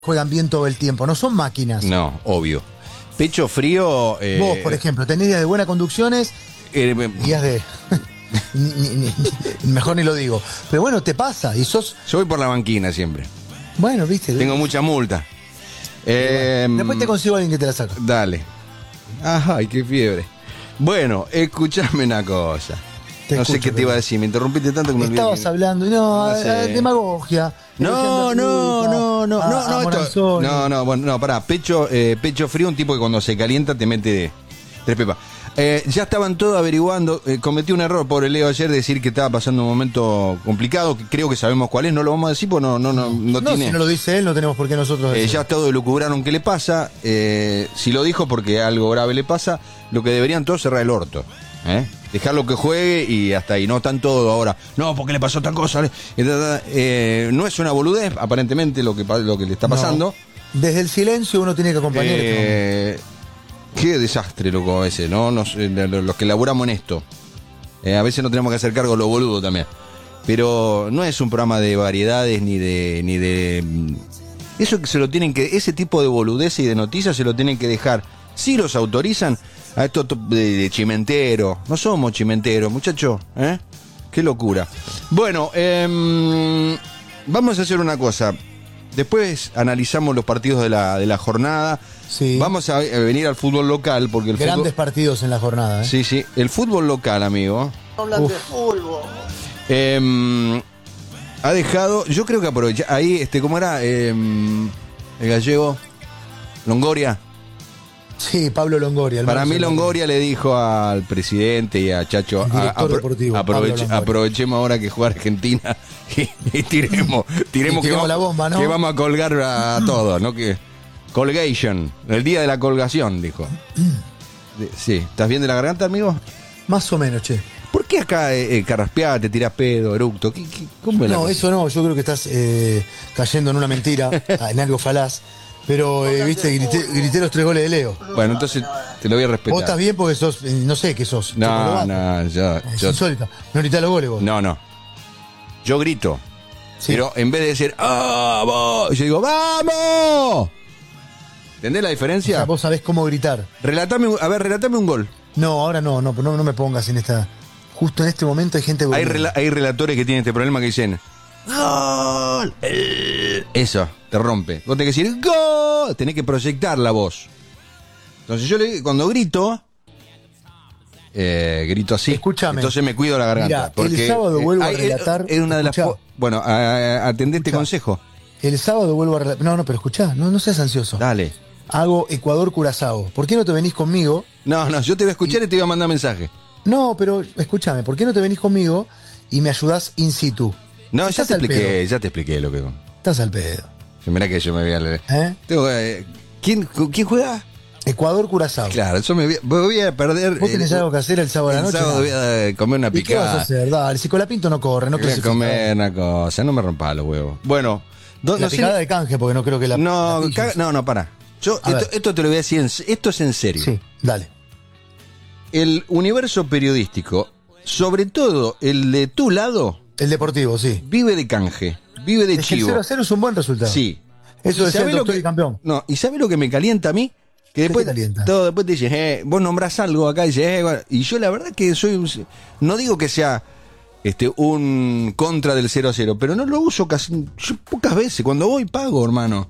juegan bien todo el tiempo, no son máquinas. No, obvio. Pecho frío. Vos, por ejemplo, tenés días de buenas conducciones, días de. Mejor ni lo digo. Pero bueno, te pasa y sos. Yo voy por la banquina siempre. Bueno, viste. Tengo mucha multa. Después te consigo a alguien que te la saca. Dale. Ay, qué fiebre. Bueno, escuchame una cosa. No sé qué te iba a decir, me interrumpiste tanto que me olvidé. Estabas hablando, no demagogia. No, pará, pecho frío, un tipo que cuando se calienta te mete tres pepas. Ya estaban todos averiguando, cometí un error, pobre Leo, ayer, decir que estaba pasando un momento complicado, que creo que sabemos cuál es, no lo vamos a decir, porque no tiene. Si no lo dice él, no tenemos por qué nosotros decirlo. Ya todos elucubraron qué le pasa, si lo dijo porque algo grave le pasa, lo que deberían todos cerrar el orto, dejarlo que juegue y hasta ahí, no están todos ahora, no, porque le pasó tal cosa, no es una boludez, aparentemente, lo que le está pasando. No. Desde el silencio uno tiene que acompañar Qué desastre, loco, a veces, ¿no? Los que laburamos en esto. A veces no tenemos que hacer cargo de lo boludo también. Pero no es un programa de variedades ni de. Eso que se lo tienen que. Ese tipo de boludeces y de noticias se lo tienen que dejar. Si los autorizan a esto de chimentero. No somos chimenteros, muchachos, ¿eh? Qué locura. Bueno, vamos a hacer una cosa. Después analizamos los partidos de la jornada. Sí. Vamos a venir al fútbol local porque grandes partidos en la jornada. Sí, el fútbol local, amigo. Hablan de fútbol. Ha dejado, yo creo que aprovecha. Ahí, ¿cómo era? El gallego. Longoria. Sí, Pablo Longoria. Para mí Longoria le dijo al presidente y a Chacho, aprovechemos ahora que juega Argentina y tiremos la bomba, ¿no? Que vamos a colgar a todos, ¿no? Que colgation, el día de la colgación, dijo. Sí, ¿estás bien de la garganta, amigo? Más o menos, che. ¿Por qué acá carraspeás, te tirás pedo, eructo? ¿Cómo es la cosa? Eso no, yo creo que estás cayendo en una mentira, en algo falaz. Pero, viste, grité los 3 goles de Leo. Bueno, entonces te lo voy a respetar. Vos estás bien porque sos, no sé qué sos. No, yo... Es insólito. No gritás los goles vos. No. Yo grito. Sí. Pero en vez de decir, ¡vamos! Yo digo, ¡vamos! ¿Entendés la diferencia? O sea, vos sabés cómo gritar. Relatame un gol. No, ahora no me pongas en esta... Justo en este momento hay gente... Hay relatores que tienen este problema que dicen... ¡Gol! Eso, te rompe. Vos tenés que decir ¡gol! Tenés que proyectar la voz. Entonces yo cuando grito así. Escúchame. Entonces me cuido la garganta. Mirá, porque el sábado vuelvo a relatar. Es una de las... Bueno, atendé este consejo. El sábado vuelvo a relatar. No, pero escuchá, no seas ansioso. Dale. Hago Ecuador-Curazao. ¿Por qué no te venís conmigo? No, yo te voy a escuchar y te voy a mandar mensaje. No, pero escúchame, ¿por qué no te venís conmigo y me ayudás in situ? No, ya te expliqué lo que... Estás al pedo. Mirá que yo me voy a leer. ¿Quién juega? Ecuador-Curazao. Claro, yo me voy a perder. ¿Vos tenés algo que hacer el sábado a la noche? El sábado voy a comer una picada. ¿Qué vas a hacer? Dale, si Colapinto no corre, no voy a comer una cosa, no me rompa los huevos. Bueno, la picada de canje, porque no creo que la... No, pará. Esto te lo voy a decir, esto es en serio. Sí, dale. El universo periodístico, sobre todo el de tu lado... El deportivo, sí. Vive de canje, vive de chivo. El 0-0 es un buen resultado. Sí. Eso es el doctor y campeón. No, ¿y sabés lo que me calienta a mí? Que después después te dices, vos nombrás algo acá y dices, y yo la verdad que no digo que sea un contra del 0-0, pero no lo uso pocas veces. Cuando voy pago, hermano.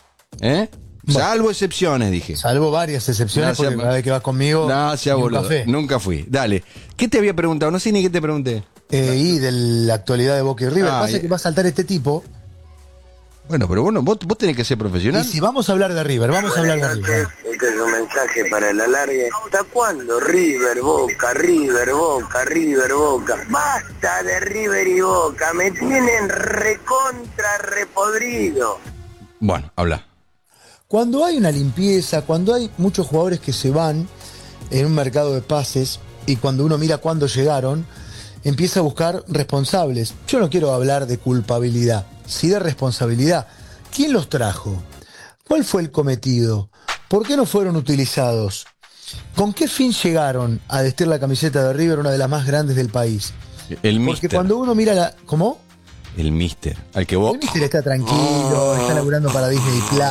Salvo excepciones, dije. Salvo varias excepciones, porque cada vez que vas conmigo... No, sea boludo. Nunca fui. Dale. ¿Qué te había preguntado? No sé ni qué te pregunté. Y de la actualidad de Boca y River. Pasa que va a saltar este tipo. Bueno, pero vos tenés que ser profesional. Y si vamos a hablar de River, Este es un mensaje para el alargue. ¿Hasta cuándo River, Boca, River, Boca, River, Boca? Basta de River y Boca, me tienen recontra repodrido. Bueno, habla. Cuando hay una limpieza, cuando hay muchos jugadores que se van en un mercado de pases y cuando uno mira cuándo llegaron, empieza a buscar responsables. Yo no quiero hablar de culpabilidad, sí de responsabilidad. ¿Quién los trajo? ¿Cuál fue el cometido? ¿Por qué no fueron utilizados? ¿Con qué fin llegaron a vestir la camiseta de River, una de las más grandes del país? El Porque mister. cuando uno mira ¿Cómo? El Mister. Al que vos. El Mister está tranquilo, está laburando para Disney Plus.